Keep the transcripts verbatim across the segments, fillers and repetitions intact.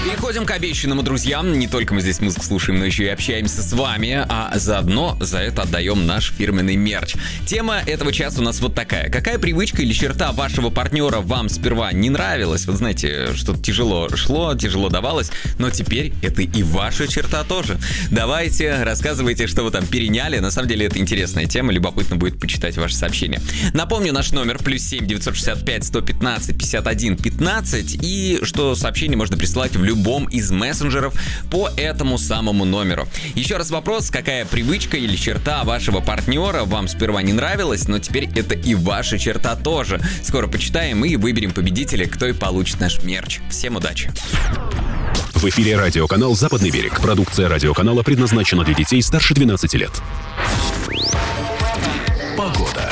Переходим к обещанному, друзья. Не только мы здесь музыку слушаем, но еще и общаемся с вами, а заодно за это отдаем наш фирменный мерч. Тема этого часа у нас вот такая. Какая привычка или черта вашего партнера вам сперва не нравилась? Вот знаете, что-то тяжело шло, тяжело давалось, но теперь это и ваша черта тоже. Давайте, рассказывайте, что вы там переняли. На самом деле это интересная тема, любопытно будет почитать ваши сообщения. Напомню, наш номер плюс семь девятьсот шестьдесят пять сто пятнадцать пятьдесят один пятнадцать, и что сообщение можно присылать в любом из мессенджеров по этому самому номеру. Еще раз вопрос: какая привычка или черта вашего партнера вам сперва не нравилась, но теперь это и ваша черта тоже. Скоро почитаем и выберем победителя, кто и получит наш мерч. Всем удачи! В эфире радиоканал «Западный берег». Продукция радиоканала предназначена для детей старше двенадцати лет. Погода.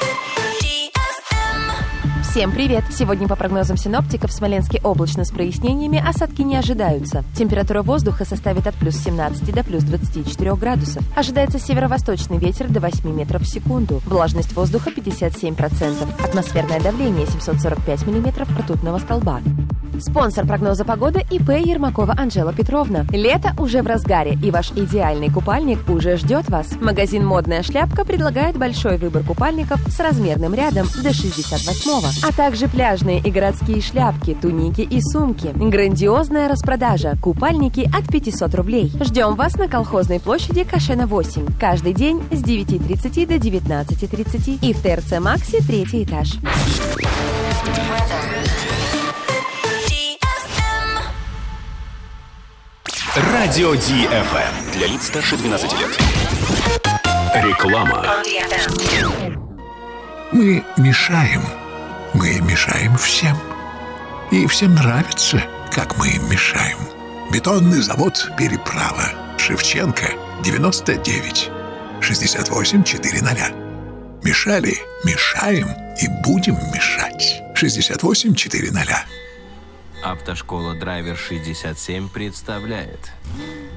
Всем привет! Сегодня по прогнозам синоптиков в Смоленске облачно с прояснениями, осадки не ожидаются. Температура воздуха составит от плюс семнадцати до плюс двадцати четырёх градусов. Ожидается северо-восточный ветер до восьми метров в секунду. Влажность воздуха пятьдесят семь процентов. Атмосферное давление семьсот сорок пять миллиметров ртутного столба. Спонсор прогноза погоды ИП Ермакова Анжела Петровна. Лето уже в разгаре, и ваш идеальный купальник уже ждет вас. Магазин «Модная шляпка» предлагает большой выбор купальников с размерным рядом до шестьдесят восьмого, а также пляжные и городские шляпки, туники и сумки. Грандиозная распродажа. Купальники от пятисот рублей. Ждем вас на Колхозной площади Кашена восемь. Каждый день с девяти тридцати до девятнадцати тридцати и в ТРЦ «Макси» третий этаж. Радио Ди Эф Эм для лиц старше двенадцати лет. Реклама. Мы мешаем. Мы мешаем всем. И всем нравится, как мы им мешаем. Бетонный завод «Переправа». Шевченко, девяносто девять. шестьдесят восемь четыреста. Мешали, мешаем и будем мешать. шестьдесят восемь четыреста. Автошкола «Драйвер шестьдесят семь» представляет